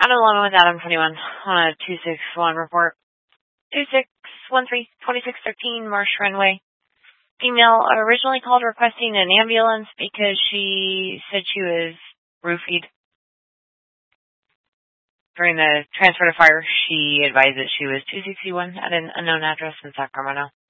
Adam 11 with Adam 21 on a 261 report. 2613 2613 Marsh Runway. Female originally called requesting an ambulance because she said she was roofied. During the transfer to fire, she advised that she was 261 at an unknown address in Sacramento.